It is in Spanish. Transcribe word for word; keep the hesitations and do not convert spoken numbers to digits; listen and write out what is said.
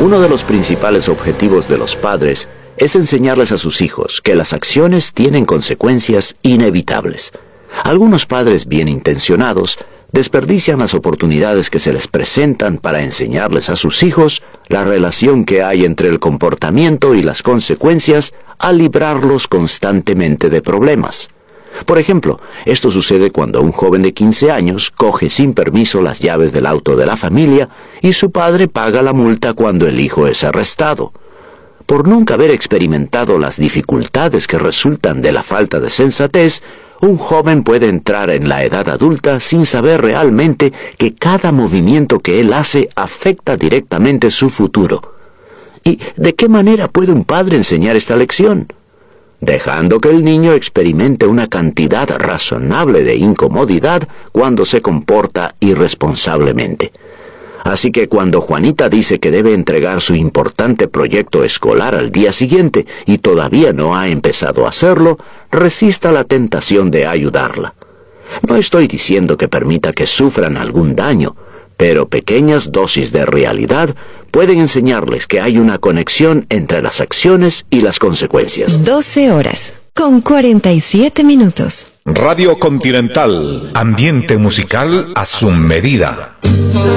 Uno de los principales objetivos de los padres es enseñarles a sus hijos que las acciones tienen consecuencias inevitables. Algunos padres bien intencionados desperdician las oportunidades que se les presentan para enseñarles a sus hijos la relación que hay entre el comportamiento y las consecuencias al librarlos constantemente de problemas. Por ejemplo, esto sucede cuando un joven de quince años coge sin permiso las llaves del auto de la familia y su padre paga la multa cuando el hijo es arrestado. Por nunca haber experimentado las dificultades que resultan de la falta de sensatez, un joven puede entrar en la edad adulta sin saber realmente que cada movimiento que él hace afecta directamente su futuro. ¿Y de qué manera puede un padre enseñar esta lección? Dejando que el niño experimente una cantidad razonable de incomodidad cuando se comporta irresponsablemente. Así que cuando Juanita dice que debe entregar su importante proyecto escolar al día siguiente y todavía no ha empezado a hacerlo, resista la tentación de ayudarla. No estoy diciendo que permita que sufran algún daño, pero pequeñas dosis de realidad pueden enseñarles que hay una conexión entre las acciones y las consecuencias. doce horas, con cuarenta y siete minutos. Radio Continental, ambiente musical a su medida.